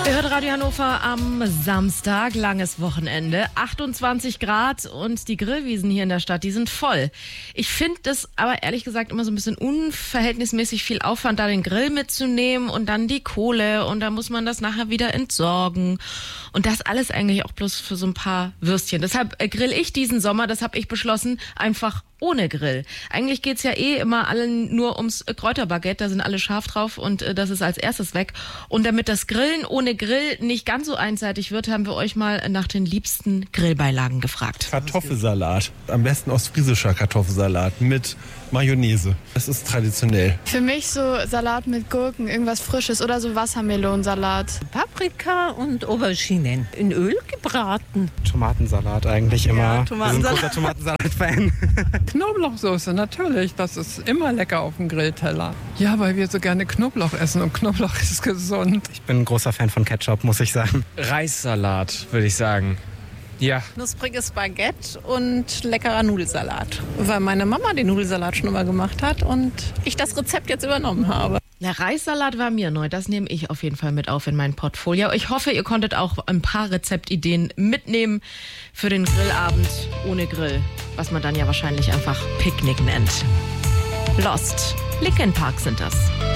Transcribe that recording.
Ihr hört Radio Hannover am Samstag, langes Wochenende, 28 Grad und die Grillwiesen hier in der Stadt, die sind voll. Ich finde das aber ehrlich gesagt immer so ein bisschen unverhältnismäßig viel Aufwand, da den Grill mitzunehmen und dann die Kohle und dann muss man das nachher wieder entsorgen und das alles eigentlich auch bloß für so ein paar Würstchen. Deshalb grill ich diesen Sommer, das habe ich beschlossen, einfach ohne Grill. Eigentlich geht's ja immer allen nur ums Kräuterbaguette, da sind alle scharf drauf und das ist als erstes weg. Und damit das Grillen ohne Grill nicht ganz so einseitig wird, haben wir euch mal nach den liebsten Grillbeilagen gefragt. Kartoffelsalat, am besten ostfriesischer Kartoffelsalat mit Mayonnaise. Das ist traditionell. Für mich so Salat mit Gurken, irgendwas Frisches oder so Wassermelonensalat. Paprika und Auberginen in Öl gebraten. Tomatensalat eigentlich immer. Ja, Wir sind großer Tomatensalat-Fan. Knoblauchsoße, natürlich. Das ist immer lecker auf dem Grillteller. Ja, weil wir so gerne Knoblauch essen und Knoblauch ist gesund. Ich bin ein großer Fan von Ketchup, muss ich sagen. Reissalat, würde ich sagen. Ja. Knuspriges Baguette und leckerer Nudelsalat. Weil meine Mama den Nudelsalat schon immer gemacht hat und ich das Rezept jetzt übernommen habe. Der Reissalat war mir neu, das nehme ich auf jeden Fall mit auf in mein Portfolio. Ich hoffe, ihr konntet auch ein paar Rezeptideen mitnehmen für den Grillabend ohne Grill, was man dann ja wahrscheinlich einfach Picknick nennt. Lost, Linkin Park sind das.